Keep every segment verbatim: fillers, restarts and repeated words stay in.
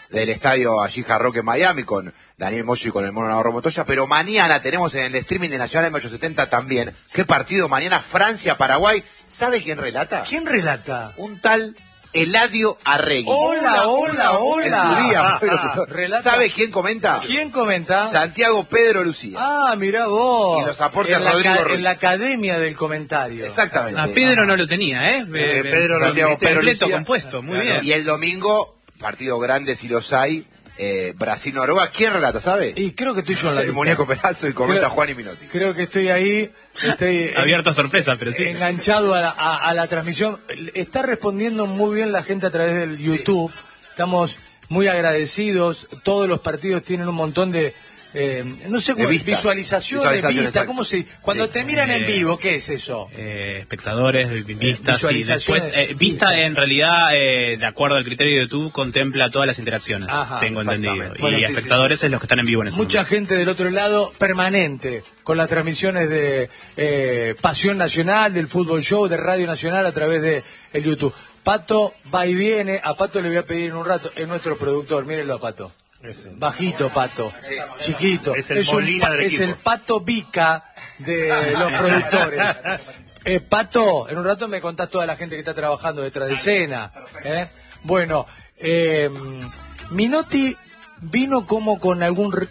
del estadio allí Hard Rock en Miami con Daniel Moyo y con el Mono Navarro Montoya, pero mañana tenemos en el streaming de Nacional M ochocientos setenta también. ¿Qué partido mañana? Francia-Paraguay. ¿Sabe quién relata? ¿Quién relata? Un tal Eladio Arregui. Hola, hola, hola. En su día, Ah, pero, ah, relata. ¿sabe quién comenta? ¿Quién comenta? Santiago Pedro Lucía. Ah, mirá vos. Y los aportes en la, Rodrigo Ruiz. en la academia del comentario. Exactamente. A Pedro no lo tenía, ¿eh? Eh, Pedro Santiago Pedro completo, Lucía. compuesto, muy Claro. bien. Y el domingo, partido grande si los hay, eh, Brasil-Noruega. ¿Quién relata, sabe? Y creo que estoy yo en la El lista. muñeco Pedazo y comenta Creo- Juan y Minotti. Creo que estoy ahí. Estoy Abierto a sorpresa, pero sí. enganchado a la, a- a la transmisión. Está respondiendo muy bien la gente a través del YouTube. Estamos muy agradecidos. Todos los partidos tienen un montón de, eh, no sé, De cómo- vistas. visualizaciones, Visualizaciones, vistas. exacto. ¿Cómo se, cuando Sí. te miran en Eh, vivo, ¿qué es eso? Eh, espectadores, vistas y visualizaciones. después, eh, vista en realidad, eh, de acuerdo al criterio de YouTube, contempla todas las interacciones, Ajá, tengo entendido. exactamente. Y Bueno, sí, espectadores es los que están en vivo en ese Mucha momento. gente del otro lado permanente con las transmisiones de eh, Pasión Nacional, del Fútbol Show, de Radio Nacional a través de el YouTube. Pato va y viene. A Pato le voy a pedir en un rato. Es nuestro productor. Mírenlo a Pato. Ese. Bajito, Pato. Chiquito. Es el un Molina pa- del es equipo. el Pato Vica de los productores. Eh, Pato, en un rato me contás toda la gente que está trabajando detrás de escena. ¿eh? Bueno, eh, Minotti vino como con algún re-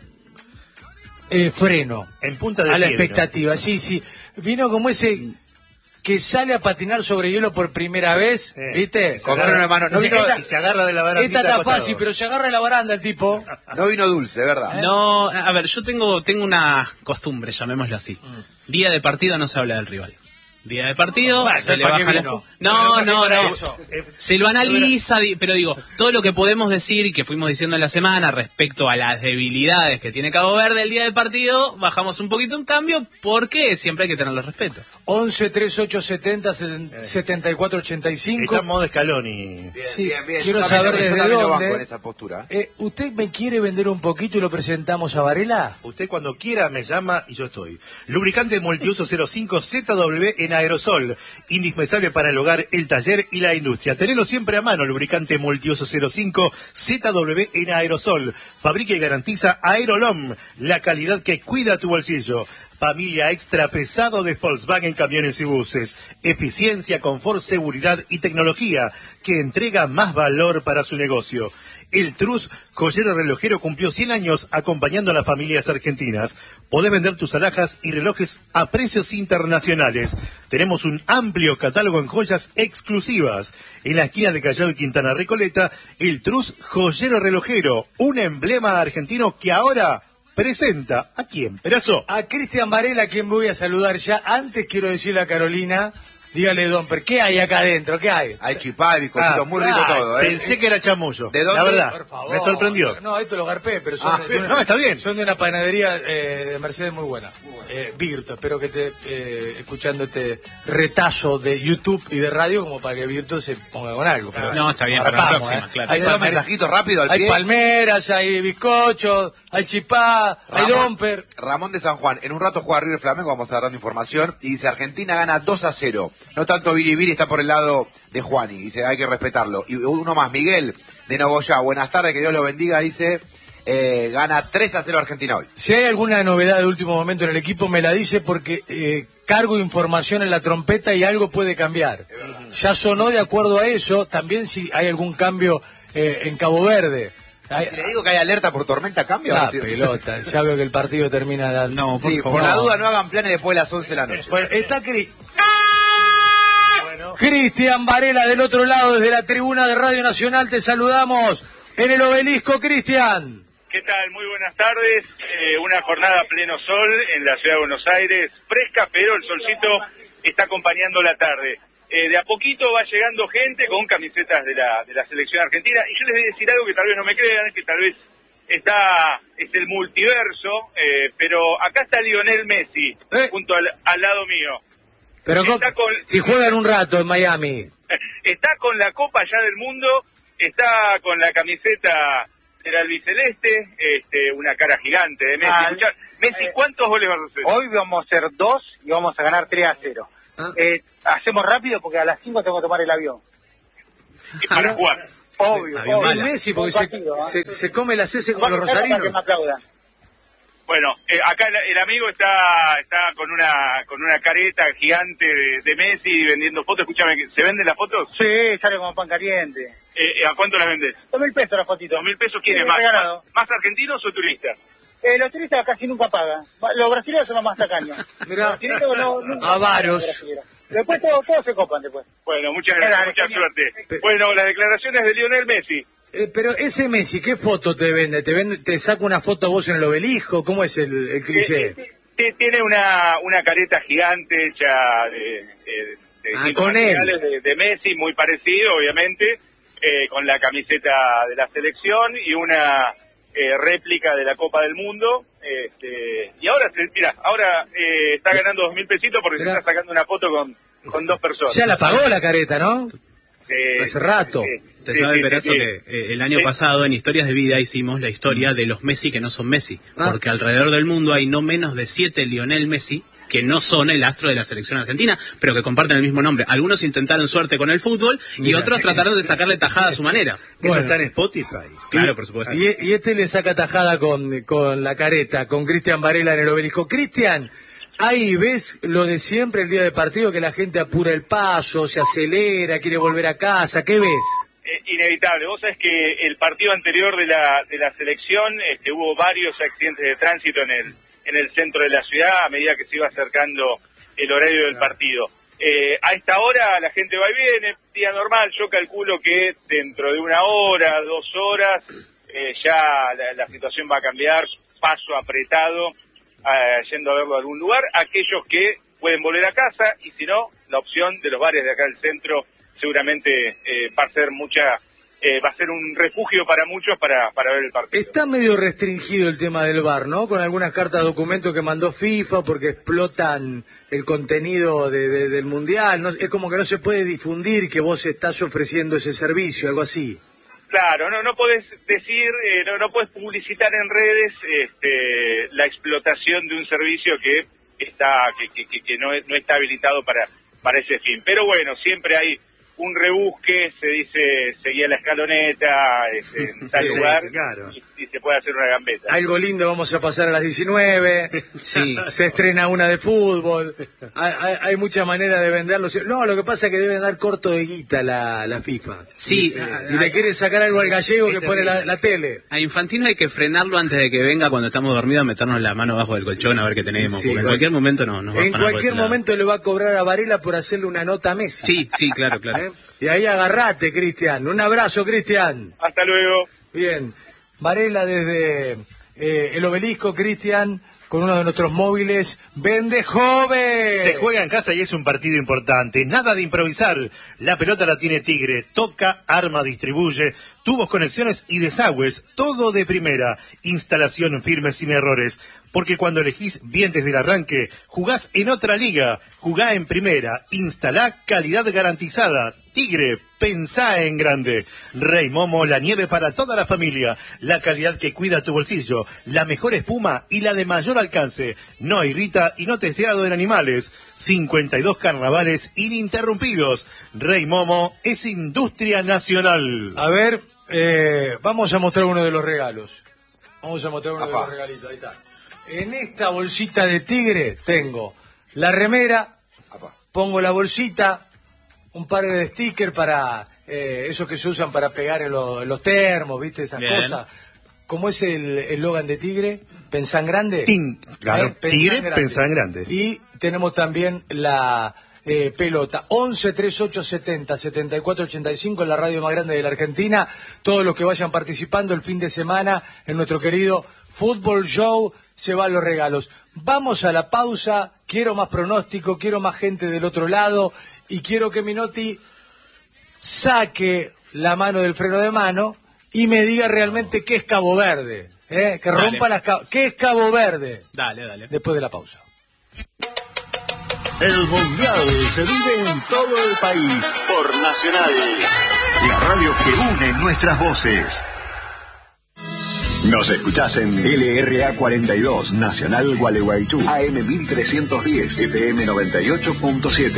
eh, freno En punta de a la pie, ¿no? expectativa. Sí, sí. Vino como ese que sale a patinar sobre hielo por primera vez, Sí. ¿viste? Se Con agarra- freno de mano. No vino, Esta- Y se agarra de la barandita Esta está acostado. fácil, pero se agarra de la baranda el tipo. no vino dulce, ¿verdad? No, a ver, yo tengo, tengo una costumbre, llamémoslo así. Día de partido no se habla del rival. Día de partido, Bueno, se le ¿para qué baja la... vino? No, no, ¿Para no. eso? Se lo analiza, di- pero digo, todo lo que podemos decir y que fuimos diciendo en la semana respecto a las debilidades que tiene Cabo Verde el día del partido, bajamos un poquito un cambio porque siempre hay que tenerle respeto. once, treinta y ocho, setenta, setenta y cuatro, ochenta y cinco. Está en modo Scaloni. Bien, Sí, bien, bien. quiero Yo también- saber yo desde también lo dónde. banco en esa postura. Eh, ¿Usted me quiere vender un poquito y lo presentamos a Varela? Usted cuando quiera me llama y yo estoy. Lubricante multiuso cero cinco Z W en aerosol. Indispensable para el hogar, el taller y la industria. Tenelo siempre a mano. Lubricante multiuso cero cinco Z W en aerosol. Fabrica y garantiza Aerolom. La calidad que cuida tu bolsillo. Familia extra pesado de Volkswagen Camiones y Buses. Eficiencia, confort, seguridad y tecnología que entrega más valor para su negocio. El Trus, joyero relojero, cumplió cien años acompañando a las familias argentinas. Podés vender tus alhajas y relojes a precios internacionales. Tenemos un amplio catálogo en joyas exclusivas. En la esquina de Callao y Quintana Recoleta, el Trus, joyero relojero, un emblema argentino que ahora presenta ¿a quién? Perazo. A Cristian Varela, a quien voy a saludar ya. Antes quiero decirle a Carolina, dígale, Don, ¿pero qué hay acá adentro? ¿Qué hay? Hay chipá, bizcochito, Ah, muy rico ah, todo, ¿eh? Pensé que era chamullo. ¿De dónde? La verdad, Por favor. me sorprendió. No, esto lo garpé, pero son, Ah, de, de una, no, está bien. son de una panadería eh, de Mercedes muy buena. Eh, Virto, espero que esté eh, escuchando este retazo de YouTube y de radio como para que Virto se ponga con algo. Pero No, está bien, para la arrancamos, próxima, ¿eh? claro. Hay, Hay dos palmer- mensajitos rápido al hay pie. palmeras, hay bizcochos, hay chipá, hay Ramón- domper. Ramón de San Juan, en un rato juega River Flamengo, vamos a estar dando información, y dice Argentina gana dos a cero. No tanto Viri Viri está por el lado de Juani, dice hay que respetarlo. Y uno más, Miguel de Nogoyá, buenas tardes, que Dios lo bendiga, dice eh, gana tres a cero Argentina hoy. Si hay alguna novedad de último momento en el equipo, me la dice porque eh, cargo información en la trompeta y algo puede cambiar. Ya sonó de acuerdo a eso, también si hay algún cambio eh, en Cabo Verde. Hay, Si le digo que hay alerta por tormenta, cambia. la ¿o no? pelota, ya veo que el partido termina de... No, por Sí, favor. por la duda no hagan planes después de las once de la noche. Bueno, está Cri- Cristian Varela del otro lado, desde la tribuna de Radio Nacional, te saludamos en el obelisco, Cristian. ¿Qué tal? Muy buenas tardes. Eh, una jornada a pleno sol en la ciudad de Buenos Aires, fresca, pero el solcito está acompañando la tarde. Eh, de a poquito va llegando gente con camisetas de la, de la selección argentina, y yo les voy a decir algo que tal vez no me crean, que tal vez está es el multiverso, eh, pero acá está Lionel Messi, Eh. junto al, al lado mío. Pero Está con- con- si juegan un rato en Miami. Está con la Copa ya del Mundo, está con la camiseta del albiceleste, este, una cara gigante de Messi. Ah, Escuchá, Messi, eh, ¿cuántos goles vas a hacer? Hoy vamos a hacer dos y vamos a ganar tres a cero. Ah. Eh, hacemos rápido porque a las cinco tengo que tomar el avión. Y para jugar. Obvio, Avión obvio. El bala. Messi, porque Un se, partido, ¿eh? se, se come la cese con Bueno, los para que rosarinos. me aplaudan. Bueno, eh, acá el, el amigo está está con una con una careta gigante de, de Messi vendiendo fotos. Escúchame, ¿se venden las fotos? Sí, sale como pan caliente. Eh, ¿A cuánto las vendes? Dos mil pesos la fotito. ¿Dos mil pesos quién Sí, es más, regalado. más? ¿Más argentinos o turistas? Eh, los turistas casi nunca pagan. Los brasileños son los más tacaños. Mirá. Los brasileños no, nunca Avaros. pagan los brasileños. Después todos, todos se copan después. Bueno, muchas gracias, Dale, mucha genial. suerte. Pe- Bueno, las declaraciones de Lionel Messi. Eh, pero ese Messi, ¿qué foto te vende? ¿Te vende, te saca una foto vos en el obelisco? ¿Cómo es el, el cliché? Eh, eh, Tiene una, una careta gigante hecha de, de, de Ah, distintos con él. materiales de, de Messi, muy parecido, obviamente, eh, con la camiseta de la selección y una eh, réplica de la Copa del Mundo. Este, y ahora, se- mira, ahora eh, está ganando dos mil pesitos porque Mirá. se está sacando una foto con, con dos personas. Ya la pagó la careta, ¿no? Eh, hace rato. Te sí, sabe, sí, Perazo, sí, que sí. eh, el año Sí. pasado en Historias de Vida hicimos la historia de los Messi que no son Messi. Ah. Porque alrededor del mundo hay no menos de siete Lionel Messi que no son el astro de la selección argentina, pero que comparten el mismo nombre. Algunos intentaron suerte con el fútbol y Mira. otros trataron de sacarle tajada a su manera. Eso Bueno. está en Spotify. Claro, por supuesto. Y, y este le saca tajada con, con la careta, con Cristian Varela en el obelisco. Cristian, ahí ves lo de siempre el día de partido, que la gente apura el paso, se acelera, quiere volver a casa. ¿Qué ves? Eh, inevitable. Vos sabés que el partido anterior de la de la selección este, hubo varios accidentes de tránsito en el en el centro de la ciudad a medida que se iba acercando el horario del partido. Eh, a esta hora la gente va y viene, día normal. Yo calculo que dentro de una hora, dos horas, eh, ya la, la situación va a cambiar, paso apretado, eh, yendo a verlo a algún lugar. Aquellos que pueden volver a casa y si no, la opción de los bares de acá del centro seguramente eh, va a ser mucha, eh, va a ser un refugio para muchos para, para ver el partido. Está medio restringido el tema del bar, ¿no? Con algunas cartas de documento que mandó FIFA porque explotan el contenido de, de- del Mundial. No, es como que no se puede difundir que vos estás ofreciendo ese servicio, algo así. Claro, no no podés decir, eh, no no podés publicitar en redes este, la explotación de un servicio que está que, que, que- que no, es- no está habilitado para para ese fin. Pero bueno, siempre hay un rebusque, se dice seguía la escaloneta este, en tal Sí, lugar claro. y, y se puede hacer una gambeta. Algo lindo vamos a pasar a las diecinueve, Sí. se estrena una de fútbol, hay, hay- hay muchas maneras de venderlo. No, lo que pasa es que deben dar corto de guita la, la FIFA. Sí, Y, a- y le a- quiere sacar algo al gallego que Este pone la, mismo. la tele. A Infantino hay que frenarlo antes de que venga cuando estamos dormidos, meternos la mano bajo del colchón a ver qué tenemos, Sí, porque en bueno. cualquier momento no nos va a En afanar por cualquier ese lado. momento le va a cobrar a Varela por hacerle una nota a Messi. Sí, sí, claro, claro. ¿Eh? Y ahí agarrate, Cristian. Un abrazo, Cristian. Hasta luego. Bien. Varela desde eh, el obelisco, Cristian, con uno de nuestros móviles. ¡Vende joven! Se juega en casa y es un partido importante. Nada de improvisar. La pelota la tiene Tigre. Toca, arma, distribuye. Tubos, conexiones y desagües. Todo de primera. Instalación firme sin errores. Porque cuando elegís bien desde el arranque, jugás en otra liga. Jugá en primera. Instalá calidad garantizada. Tigre, pensá en grande. Rey Momo, la nieve para toda la familia. La calidad que cuida tu bolsillo. La mejor espuma y la de mayor alcance. No irrita y no testeado en animales. cincuenta y dos carnavales ininterrumpidos. Rey Momo es industria nacional. A ver, eh, vamos a mostrar uno de los regalos. Vamos a mostrar uno de Apá. los regalitos. Ahí está. En esta bolsita de Tigre tengo la remera, Apa. pongo la bolsita, un par de stickers para eh, esos que se usan para pegar en, lo- en los termos, ¿viste? Esas Bien. cosas. ¿Cómo es el eslogan de Tigre? ¿Pensá en grande? Tin- claro, Eh, pensá Tigre, en grande. pensá en grande. Y tenemos también la eh, pelota. once, treinta y ocho, setenta, setenta y cuatro, ochenta y cinco en la radio más grande de la Argentina. Todos los que vayan participando el fin de semana en nuestro querido Fútbol Show se van los regalos. Vamos a la pausa. Quiero más pronóstico, quiero más gente del otro lado y quiero que Minotti saque la mano del freno de mano y me diga realmente qué es Cabo Verde. ¿eh? Que Dale. rompa las ca- ¿Qué es Cabo Verde? Dale, dale. Después de la pausa. El Mundial se vive en todo el país por Nacional, la radio que une nuestras voces. Nos escuchás en L R A cuarenta y dos, Nacional Gualeguaychú, A M mil trescientos diez, F M noventa y ocho punto siete.